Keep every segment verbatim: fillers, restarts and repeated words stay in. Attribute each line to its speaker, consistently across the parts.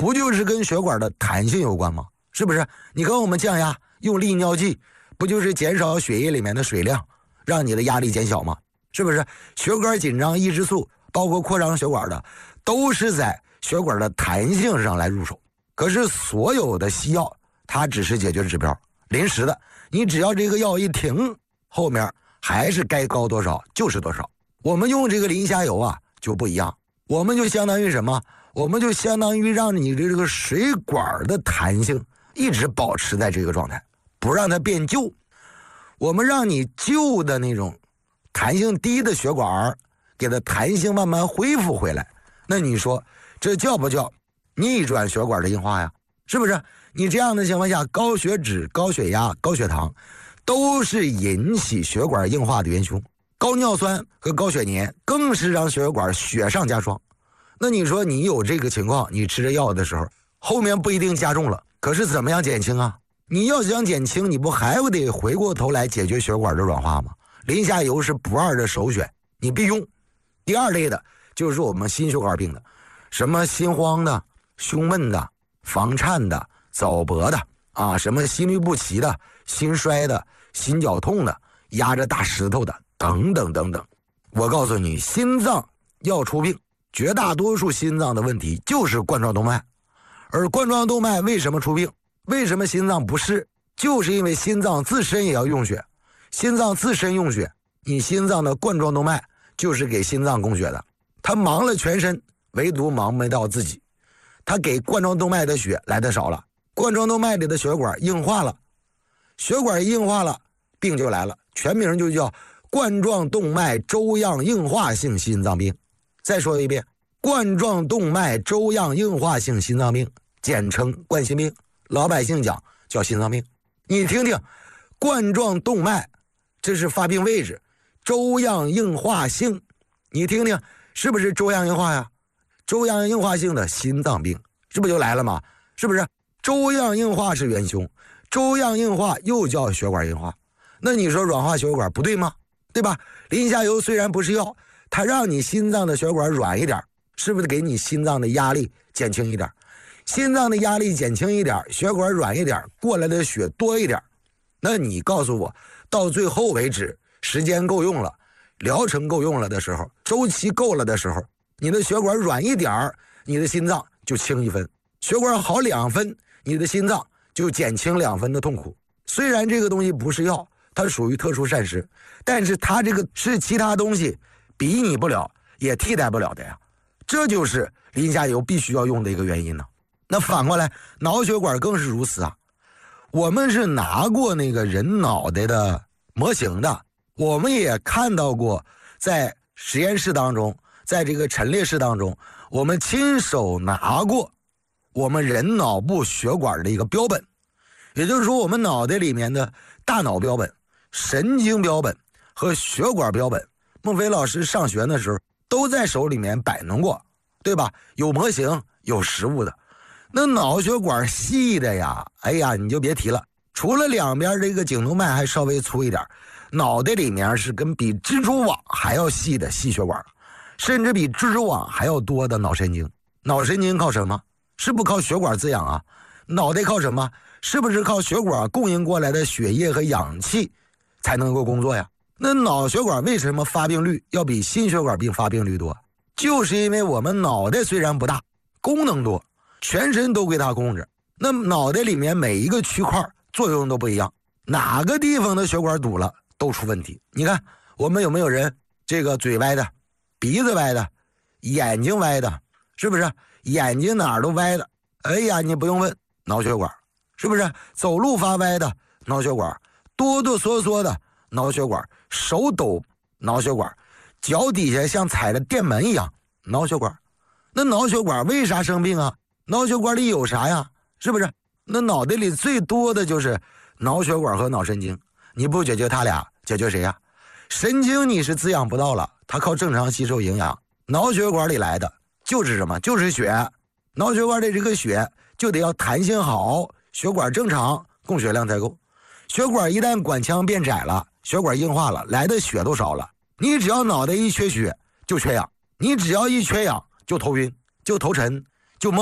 Speaker 1: 不就是跟血管的弹性有关吗？是不是？你跟我们降压用利尿剂，不就是减少血液里面的水量，让你的压力减小吗？是不是？血管紧张抑制素包括扩张血管的，都是在血管的弹性上来入手。可是所有的西药它只是解决指标，临时的，你只要这个药一停，后面还是该高多少就是多少。我们用这个磷虾油啊就不一样，我们就相当于什么？我们就相当于让你的这个水管的弹性一直保持在这个状态，不让它变旧。我们让你旧的那种弹性低的血管给它弹性慢慢恢复回来。那你说这叫不叫逆转血管的硬化呀？是不是？你这样的情况下，高血脂、高血压、高血糖都是引起血管硬化的元凶，高尿酸和高血粘更是让血管雪上加霜。那你说你有这个情况，你吃着药的时候后面不一定加重了，可是怎么样减轻啊？你要想减轻，你不还得回过头来解决血管的软化吗？磷虾油是不二的首选，你必用。第二类的就是我们心血管病的，什么心慌的、胸闷的、房颤的、早搏的啊，什么心律不齐的、心衰的、心绞痛的、压着大石头的等等等等。我告诉你，心脏要出病，绝大多数心脏的问题就是冠状动脉。而冠状动脉为什么出病？为什么心脏不适？就是因为心脏自身也要用血，心脏自身用血，你心脏的冠状动脉就是给心脏供血的，它忙了全身，唯独忙没到自己，它给冠状动脉的血来的少了，冠状动脉里的血管硬化了，血管硬化了，病就来了，全名就叫冠状动脉粥样硬化性心脏病。再说一遍，冠状动脉粥样硬化性心脏病，简称冠心病，老百姓讲叫心脏病。你听听，冠状动脉这是发病位置，粥样硬化性，你听听是不是粥样硬化呀？粥样硬化性的心脏病是不是就来了吗？是不是？粥样硬化是元凶，粥样硬化又叫血管硬化，那你说软化血管不对吗？对吧？磷虾油虽然不是药，它让你心脏的血管软一点，是不是给你心脏的压力减轻一点？心脏的压力减轻一点，血管软一点，过来的血多一点，那你告诉我，到最后为止，时间够用了，疗程够用了的时候，周期够了的时候，你的血管软一点，你的心脏就轻一分；血管好两分，你的心脏就减轻两分的痛苦。虽然这个东西不是药，它属于特殊膳食，但是它这个是其他东西比拟不了，也替代不了的呀。这就是磷虾油必须要用的一个原因呢。那反过来，脑血管更是如此啊。我们是拿过那个人脑袋的模型的，我们也看到过在实验室当中，在这个陈列室当中，我们亲手拿过我们人脑部血管的一个标本，也就是说我们脑袋里面的大脑标本、神经标本和血管标本，孟非老师上学的时候都在手里面摆弄过，对吧？有模型有实物的。那脑血管细的呀，哎呀你就别提了，除了两边这个颈动脉还稍微粗一点，脑袋里面是跟比蜘蛛网还要细的细血管，甚至比蜘蛛网还要多的脑神经。脑神经靠什么？是不靠血管滋养啊？脑袋靠什么？是不是靠血管供应过来的血液和氧气才能够工作呀？那脑血管为什么发病率要比心血管病发病率多？就是因为我们脑袋虽然不大，功能多，全身都归它控制，那脑袋里面每一个区块作用都不一样，哪个地方的血管堵了都出问题。你看我们有没有人这个嘴歪的，鼻子歪的，眼睛歪的，是不是？眼睛哪儿都歪的，哎呀你不用问，脑血管，是不是？走路发歪的脑血管，哆哆嗦嗦的脑血管，手抖脑血管，脚底下像踩着电门一样脑血管。那脑血管为啥生病啊？脑血管里有啥呀？是不是？那脑袋里最多的就是脑血管和脑神经，你不解决它俩，解决谁呀？神经你是滋养不到了，它靠正常吸收营养，脑血管里来的就是什么？就是血。脑血管的这个血就得要弹性好，血管正常，供血量才够。血管一旦管腔变窄了，血管硬化了，来的血都少了。你只要脑袋一缺血就缺氧，你只要一缺氧就头晕，就头沉，就懵，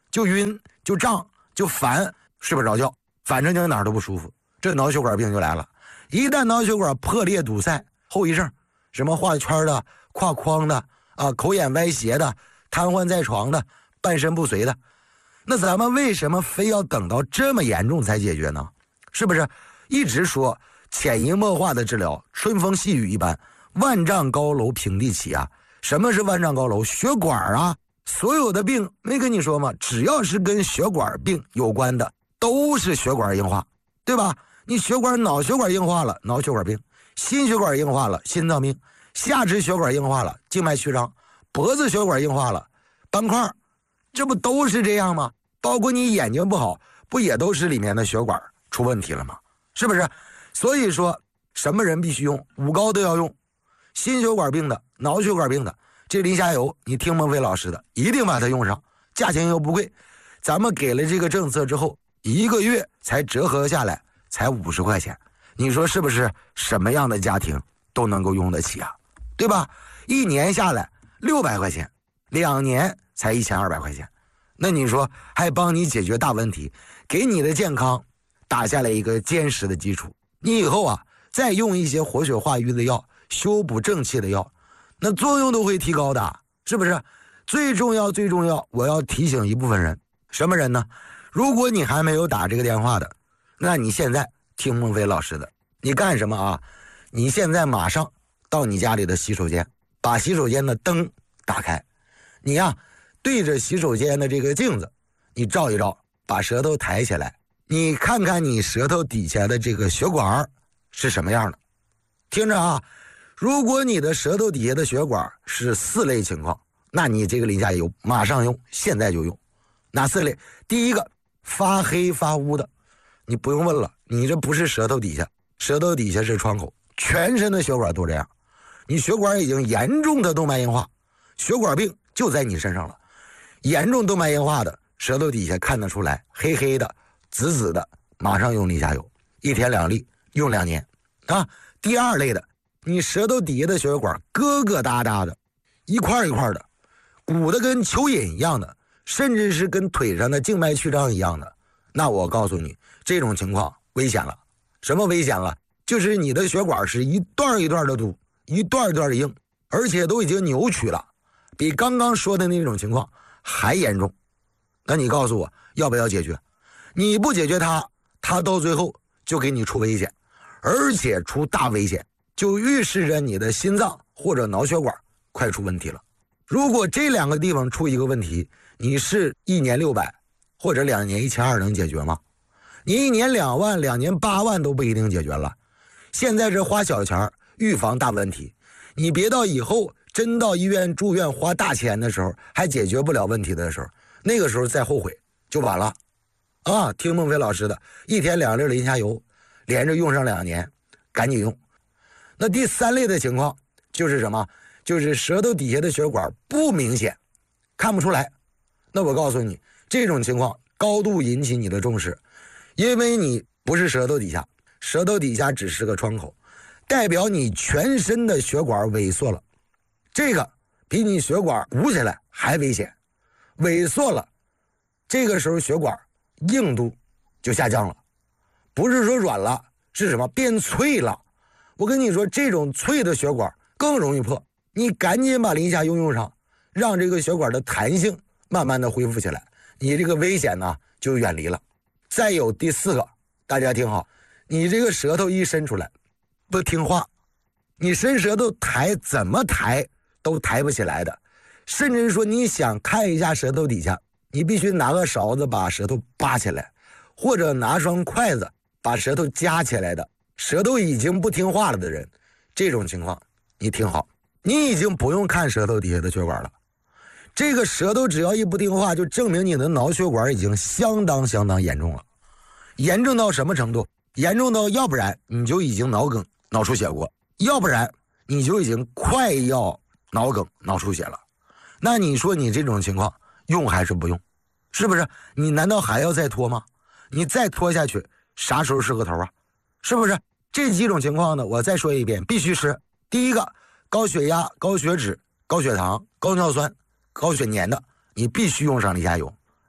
Speaker 1: 就晕就胀就烦，睡不着觉，反正就哪儿都不舒服，这脑血管病就来了。一旦脑血管破裂堵塞，后遗症什么画圈的、跨框的啊、口眼歪斜的、瘫痪在床的、半身不遂的，那咱们为什么非要等到这么严重才解决呢？是不是一直说潜移默化的治疗，春风细雨一般，万丈高楼平地起啊？什么是万丈高楼？血管啊，所有的病没跟你说吗？只要是跟血管病有关的，都是血管硬化，对吧？你血管脑血管硬化了，脑血管病；心血管硬化了，心脏病；下肢血管硬化了，静脉曲张；脖子血管硬化了，斑块，这不都是这样吗？包括你眼睛不好，不也都是里面的血管出问题了吗？是不是？所以说什么人必须用，五高都要用。心血管病的、脑血管病的，这磷虾油你听孟非老师的，一定把它用上，价钱又不贵。咱们给了这个政策之后，一个月才折合下来才五十块钱，你说是不是什么样的家庭都能够用得起啊？对吧？一年下来六百块钱，两年才一千二百块钱，那你说还帮你解决大问题，给你的健康打下来一个坚实的基础。你以后啊再用一些活血化瘀的药、修补正气的药，那作用都会提高的，是不是？最重要最重要，我要提醒一部分人，什么人呢？如果你还没有打这个电话的，那你现在听孟非老师的，你干什么啊？你现在马上到你家里的洗手间，把洗手间的灯打开，你呀、啊、对着洗手间的这个镜子，你照一照，把舌头抬起来，你看看你舌头底下的这个血管是什么样的。听着啊，如果你的舌头底下的血管是四类情况，那你这个磷虾油马上用，现在就用。哪四类？第一个，发黑发乌的，你不用问了，你这不是舌头底下，舌头底下是窗口，全身的血管都这样，你血管已经严重的动脉硬化，血管病就在你身上了。严重动脉硬化的，舌头底下看得出来黑黑的紫紫的，马上用磷虾油，一天两粒，用两年啊。第二类的，你舌头底下的血管疙疙瘩瘩的，一块一块的，鼓的跟蚯蚓一样的，甚至是跟腿上的静脉曲张一样的，那我告诉你，这种情况危险了。什么危险了？就是你的血管是一段一段的堵，一段一段的硬，而且都已经扭曲了，比刚刚说的那种情况还严重。那你告诉我要不要解决？你不解决它，它到最后就给你出危险，而且出大危险，就预示着你的心脏或者脑血管快出问题了。如果这两个地方出一个问题，你是一年六百或者两年一千二能解决吗？你一年两万两年八万都不一定解决了。现在是花小钱预防大问题，你别到以后真到医院住院花大钱的时候还解决不了问题的时候，那个时候再后悔就晚了啊！听孟非老师的，一天两粒磷虾油连着用上两年，赶紧用。那第三类的情况就是什么？就是舌头底下的血管不明显，看不出来。那我告诉你，这种情况高度引起你的重视，因为你不是舌头底下，舌头底下只是个窗口，代表你全身的血管萎缩了。这个比你血管鼓起来还危险，萎缩了，这个时候血管硬度就下降了，不是说软了，是什么？变脆了。我跟你说，这种脆的血管更容易破，你赶紧把磷虾油用上，让这个血管的弹性慢慢的恢复起来，你这个危险呢就远离了。再有第四个，大家听好，你这个舌头一伸出来不听话，你伸舌头抬怎么抬都抬不起来的，甚至说你想看一下舌头底下，你必须拿个勺子把舌头扒起来，或者拿双筷子把舌头夹起来的，舌头已经不听话了的人，这种情况你听好，你已经不用看舌头底下的血管了。这个舌头只要一不听话，就证明你的脑血管已经相当相当严重了。严重到什么程度？严重到要不然你就已经脑梗脑出血过，要不然你就已经快要脑梗脑出血了。那你说你这种情况用还是不用？是不是？你难道还要再拖吗？你再拖下去啥时候是个头啊？是不是？这几种情况呢，我再说一遍，必须是第一个，高血压、高血脂、高血糖、高尿酸、高血粘的，你必须用上磷虾油。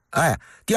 Speaker 1: 哎，第